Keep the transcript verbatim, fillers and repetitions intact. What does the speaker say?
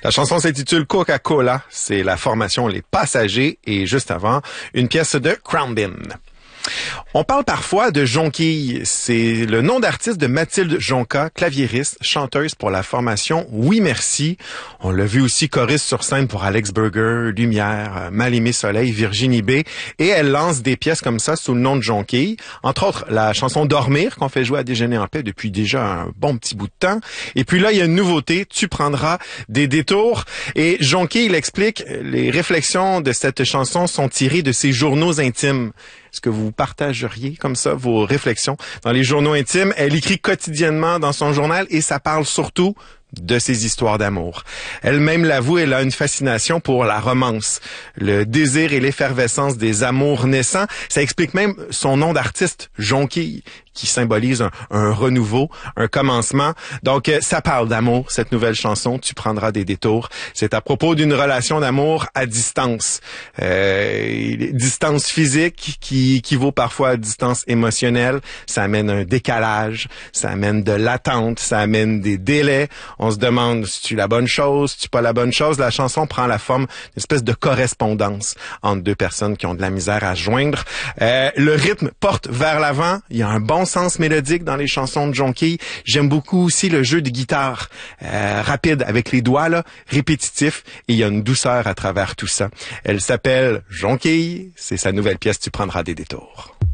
La chanson s'intitule Coca-Cola. C'est la formation Les Passagers et juste avant, une pièce de Crown Bin. On parle parfois de Jonquille. C'est le nom d'artiste de Mathilde Jonca, claviériste, chanteuse pour la formation Oui Merci. On l'a vu aussi choriste sur scène pour Alex Burger, Lumière, Mal-Aimé Soleil, Virginie B. Et elle lance des pièces comme ça sous le nom de Jonquille. Entre autres, la chanson Dormir qu'on fait jouer à Déjeuner en paix depuis déjà un bon petit bout de temps. Et puis là, il y a une nouveauté. Tu prendras des détours. Et Jonquille, il explique, les réflexions de cette chanson sont tirées de ses journaux intimes. Est-ce que vous partageriez comme ça vos réflexions dans les journaux intimes? Elle écrit quotidiennement dans son journal et ça parle surtout de ses histoires d'amour. Elle-même l'avoue, elle a une fascination pour la romance, le désir et l'effervescence des amours naissants. Ça explique même son nom d'artiste, Jonquille, qui symbolise un, un renouveau, un commencement. Donc, ça parle d'amour, cette nouvelle chanson, Tu prendras des détours. C'est à propos d'une relation d'amour à distance. Euh, distance physique qui équivaut parfois à distance émotionnelle. Ça amène un décalage, ça amène de l'attente, ça amène des délais. On se demande si tu la bonne chose, si tu pas la bonne chose. La chanson prend la forme d'une espèce de correspondance entre deux personnes qui ont de la misère à se joindre. Euh, le rythme porte vers l'avant. Il y a un bon sens mélodique dans les chansons de Jonquille. J'aime beaucoup aussi le jeu de guitare euh, rapide avec les doigts, là, répétitif. Et il y a une douceur à travers tout ça. Elle s'appelle Jonquille. C'est sa nouvelle pièce Tu prendras des détours.